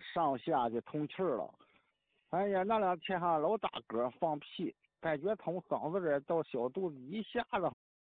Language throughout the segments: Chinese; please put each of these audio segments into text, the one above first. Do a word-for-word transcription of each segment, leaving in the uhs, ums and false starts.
上下就通气儿了。哎呀，那两天哈老打嗝放屁，感觉从嗓子眼到小肚子一下子。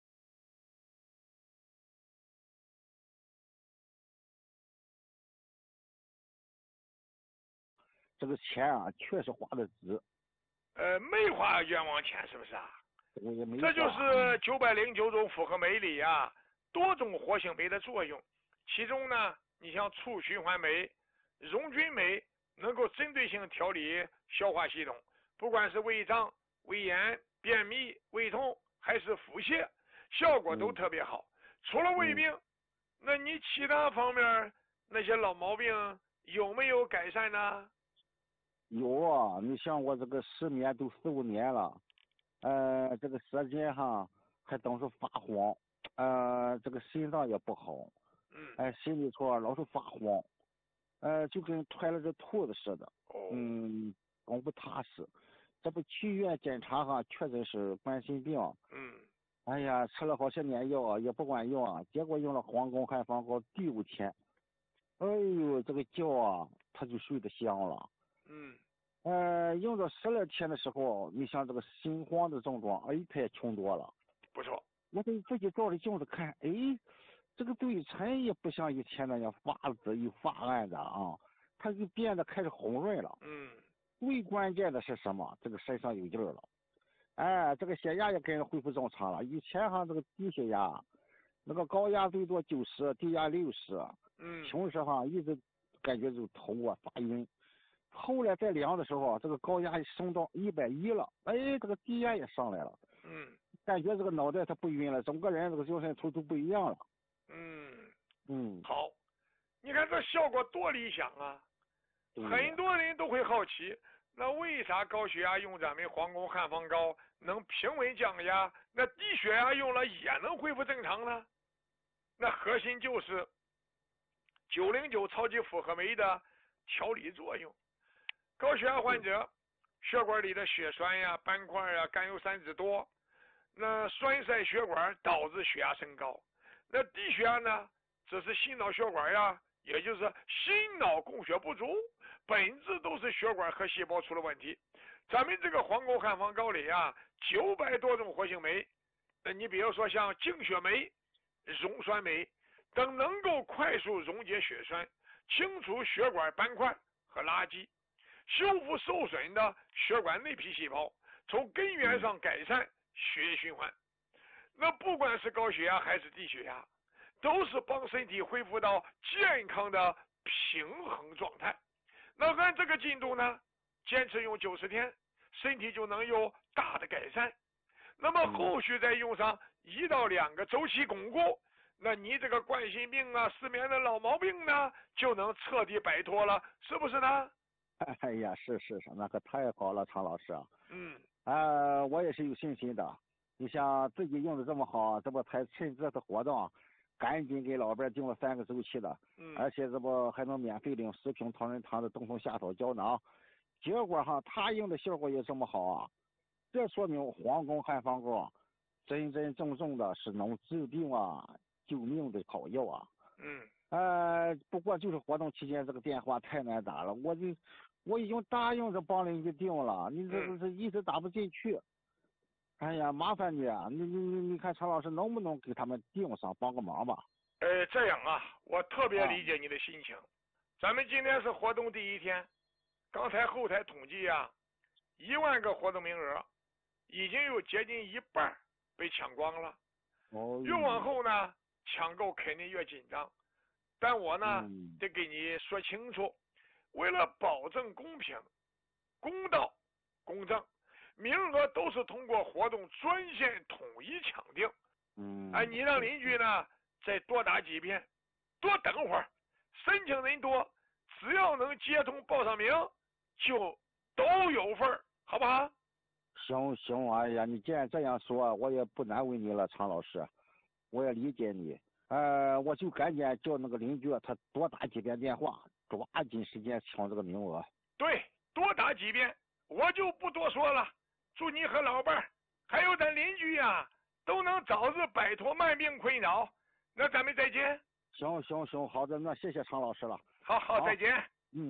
这个钱啊，确实花的值。 呃，没花冤枉钱，是不是啊？ 也没这就是九百零九种复合酶里啊多种活性酶的作用。其中呢，你像促循环酶、溶菌酶，能够针对性调理消化系统，不管是胃胀、胃炎、便秘、胃痛，还是腹泻，效果都特别好。嗯、除了胃病，嗯、那你其他方面那些老毛病有没有改善呢？ 有啊，你像我这个失眠都四五年了，呃，这个舌尖哈还总是发黄，呃，这个心脏也不好， 嗯， 哎、呃，心里头老是发慌，呃，就跟揣了只兔子似的， 哦、 嗯，总不踏实。这不去医院检查哈，确诊是冠心病， 嗯， 哎呀，吃了好些年药也不管用啊，结果用了黄宫汉方膏第五天，哎呦，这个觉啊，他就睡得香了。 嗯， 呃，用到十来天的时候，你像这个心慌的症状，哎，它也轻多了。 不错。 我给自己照着镜子看，哎，这个对称也不像以前那样发紫又发暗的啊，它就变得开始红润了。 嗯。 最关键的是什么？这个身上有劲儿了。哎，这个血压也跟着恢复正常了。以前哈这个低血压，那个高压最多九十，低压六十。 嗯。 平时哈一直感觉就头啊发晕。后来再量的时候，这个高压升到一百一了，哎，这个低压也上来了， 嗯， 感觉这个脑袋它不晕了，整个人这个精神头都不一样了。 嗯嗯， 好，你看这效果多理想啊！很多人都会好奇，那为啥高血压用咱们黄宫汉方膏能平稳降压，那低血压用了也能恢复正常呢？那核心就是九零九超级复合酶的调理作用。高血压患者血管里的血栓呀、斑块呀、甘油三酯多，那栓塞血管导致血压升高。那低血压呢，这是心脑血管呀，也就是心脑供血不足，本质都是血管和细胞出了问题。咱们这个黄宫汉方膏里啊，九百多种活性酶，那你比如说像净血酶、溶栓酶等，能够快速溶解血栓，清除血管斑块和垃圾，修复受损的血管内皮细胞，从根源上改善血液循环。那不管是高血压还是低血压，都是帮身体恢复到健康的平衡状态。那按这个进度呢，坚持用九十天，身体就能有大的改善。那么后续再用上一到两个周期巩固，那你这个冠心病啊、失眠的老毛病呢，就能彻底摆脱了，是不是呢？ 哎呀，是是是，那可太好了，常老师啊。 嗯。 啊、呃，我也是有信心的。你像自己用的这么好，这不才趁这次活动，赶紧给老伴订了三个周期的， 嗯， 而且这不还能免费领十瓶同仁堂的冬虫夏草胶囊。结果哈，他用的效果也这么好啊，这说明黄宫汉方膏真真正正的是能治病啊、救命的好药啊。 嗯。 呃，不过就是活动期间这个电话太难打了，我就我已经答应着帮邻居订了，你这这这一直打不进去。哎呀，麻烦你啊！你你你你看常老师能不能给他们订上，帮个忙吧？ 呃，这样啊，我特别理解你的心情。啊、咱们今天是活动第一天，刚才后台统计啊，一万个活动名额，已经有接近一半被抢光了。 哦。 越往后呢，抢购肯定越紧张。但我呢， 嗯、 得给你说清楚，为了保证公平、公道、公正。名额都是通过活动专线统一抢定。 嗯， 哎，你让邻居呢再多打几遍，多等会儿，申请人多，只要能接通报上名，就都有份儿，好不好？ 行行，哎呀，你既然这样说，我也不难为你了，常老师，我也理解你。呃，我就赶紧叫那个邻居他多打几遍电话，抓紧时间抢这个名额。 对，多打几遍，我就不多说了。祝你和老伴儿还有咱邻居呀、啊，都能早日摆脱慢病困扰。那咱们再见。 行行行，好的，那谢谢常老师了。 好好，再见。